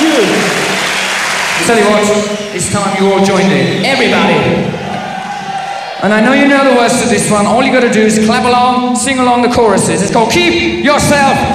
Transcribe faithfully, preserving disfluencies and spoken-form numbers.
Tell you what, it's time you all joined in. Everybody. And I know you know the words to this one. All you gotta do is clap along, sing along the choruses. It's called Keep Yourself